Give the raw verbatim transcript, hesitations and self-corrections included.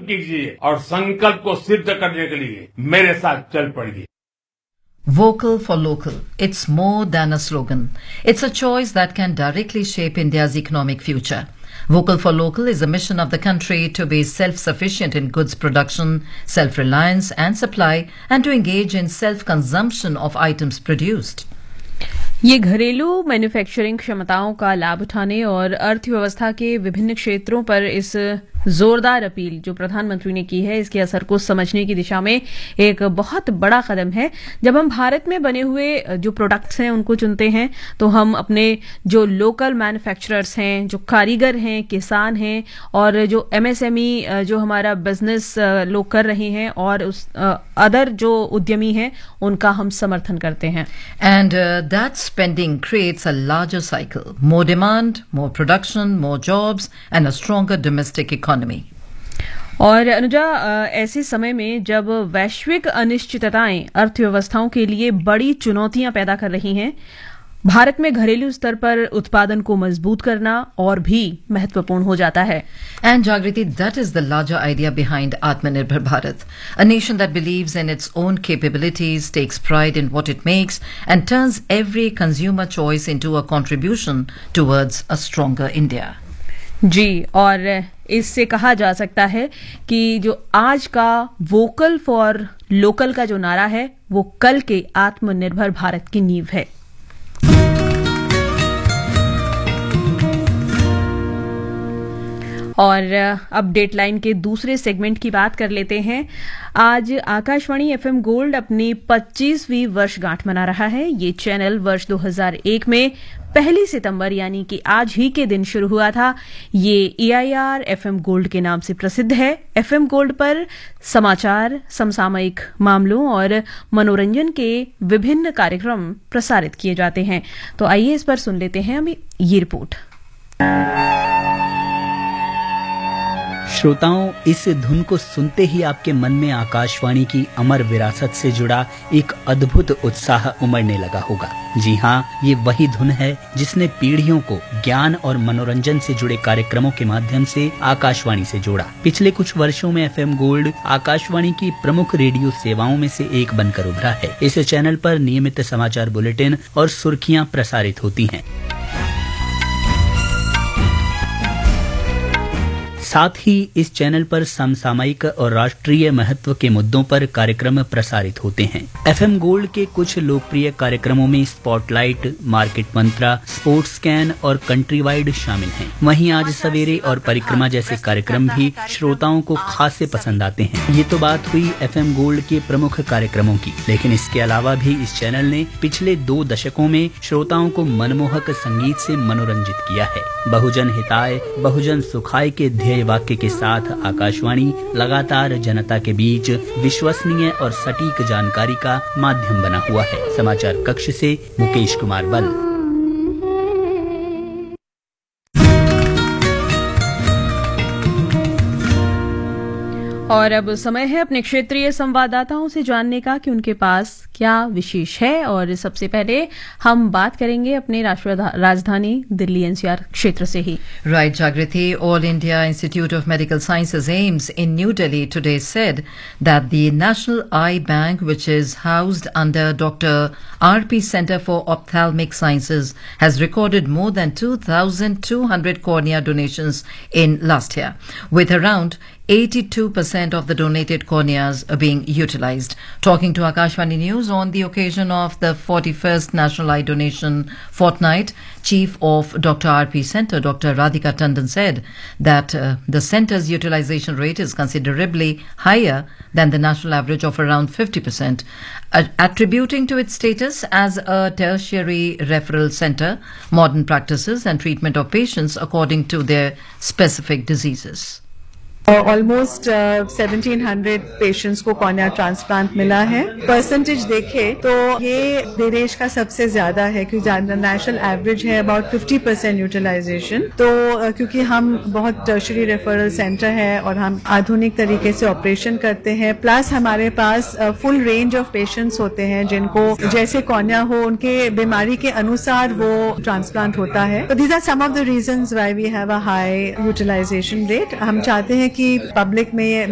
कीजिए और संकल्प को सिद्ध करने के लिए मेरे साथ चल पड़िए। Vocal for local. It's more than a slogan. It's a choice that can directly shape India's economic future. Vocal for local is a mission of the country to be self-sufficient in goods production, self-reliance and supply, and to engage in self-consumption of items produced. ये घरेलू manufacturing क्षमताओं का लाभ उठाने और अर्थव्यवस्था के विभिन्न क्षेत्रों पर इस जोरदार अपील जो प्रधानमंत्री ने की है, इसके असर को समझने की दिशा में एक बहुत बड़ा कदम है। जब हम भारत में बने हुए जो प्रोडक्ट्स हैं उनको चुनते हैं तो हम अपने जो लोकल मैन्युफैक्चरर्स हैं, जो कारीगर हैं, किसान हैं और जो एमएसएमई जो हमारा बिजनेस लोग कर रहे हैं और उस अदर जो उद्यमी हैं उनका हम समर्थन करते हैं। And that spending creates a larger cycle, more demand, more production, more jobs and a stronger domestic economy. और अनुजा, ऐसे समय में जब वैश्विक अनिश्चितताएं अर्थव्यवस्थाओं के लिए बड़ी चुनौतियां पैदा कर रही हैं, भारत में घरेलू स्तर पर उत्पादन को मजबूत करना और भी महत्वपूर्ण हो जाता है। And Jagriti, that is the larger idea behind Atmanirbhar Bharat, a nation that believes in its own capabilities, takes pride in what it makes, and turns every consumer choice into a contribution towards a stronger India. जी, और इससे कहा जा सकता है कि जो आज का वोकल फॉर लोकल का जो नारा है वो कल के आत्मनिर्भर भारत की नींव है। और अब डेटलाइन के दूसरे सेगमेंट की बात कर लेते हैं। आज आकाशवाणी एफएम गोल्ड अपनी पच्चीसवीं वर्षगांठ मना रहा है। ये चैनल वर्ष दो हज़ार एक में पहली सितंबर यानी कि आज ही के दिन शुरू हुआ था। ये ईआईआर एफएम गोल्ड के नाम से प्रसिद्ध है। एफएम गोल्ड पर समाचार, समसामयिक मामलों और मनोरंजन के विभिन्न कार्यक्रम प्रसारित किए जाते हैं। तो आइए इस पर सुन लेते हैं अभी ये रिपोर्ट। श्रोताओं, इस धुन को सुनते ही आपके मन में आकाशवाणी की अमर विरासत से जुड़ा एक अद्भुत उत्साह उमड़ने लगा होगा। जी हाँ, ये वही धुन है जिसने पीढ़ियों को ज्ञान और मनोरंजन से जुड़े कार्यक्रमों के माध्यम से आकाशवाणी से जोड़ा। पिछले कुछ वर्षों में एफएम गोल्ड आकाशवाणी की प्रमुख रेडियो सेवाओं में से एक बनकर उभरा है। इस चैनल पर नियमित समाचार बुलेटिन और सुर्खियां प्रसारित होती हैं। साथ ही इस चैनल पर समसामयिक और राष्ट्रीय महत्व के मुद्दों पर कार्यक्रम प्रसारित होते हैं। एफएम गोल्ड के कुछ लोकप्रिय कार्यक्रमों में स्पॉटलाइट, मार्केट मंत्रा, स्पोर्ट्स स्कैन और कंट्री वाइड शामिल हैं। वहीं आज सवेरे और परिक्रमा जैसे कार्यक्रम भी श्रोताओं को खासे पसंद आते हैं। ये तो बात हुई एफएम गोल्ड के प्रमुख कार्यक्रमों की, लेकिन इसके अलावा भी इस चैनल ने पिछले दो दशकों में श्रोताओं को मनमोहक संगीत से मनोरंजित किया है। बहुजन हिताय, बहुजन सुखाय के ध्येय वाक्य के साथ आकाशवाणी लगातार जनता के बीच विश्वसनीय और सटीक जानकारी का माध्यम बना हुआ है। समाचार कक्ष से मुकेश कुमार बल। और अब समय है अपने क्षेत्रीय संवाददाताओं से जानने का कि उनके पास क्या विशेष है। और सबसे पहले हम बात करेंगे अपने राष्ट्रीय राजधानी दिल्ली एनसीआर क्षेत्र से ही। Right, Jagriti. All India Institute of Medical Sciences AIIMS in New Delhi today said that the National Eye Bank, which is housed under Doctor R P Center for Ophthalmic Sciences, has recorded more than two thousand two hundred cornea donations in last year, with around eighty-two percent of the donated corneas are being utilized. Talking to Akashvani News on the occasion of the forty-first National Eye Donation Fortnight, Chief of Doctor R P Center, Doctor Radhika Tandon, said that uh, the center's utilization rate is considerably higher than the national average of around fifty percent, uh, attributing to its status as a tertiary referral center, modern practices and treatment of patients according to their specific diseases. Almost seventeen hundred patients को cornea transplant मिला है। Percentage देखे तो ये देश का सबसे ज्यादा है, क्योंकि नेशनल एवरेज है अबाउट फिफ्टी परसेंट यूटिलाइजेशन। तो uh, क्योंकि हम बहुत टर्शरी रेफरल सेंटर है और हम आधुनिक तरीके से ऑपरेशन करते हैं, प्लस हमारे पास फुल रेंज ऑफ पेशेंट्स होते हैं जिनको जैसे कॉर्निया हो उनके बीमारी के अनुसार वो ट्रांसप्लांट होता है। तो these are some of the reasons why we have a high utilisation rate. हम चाहते हैं कि पब्लिक में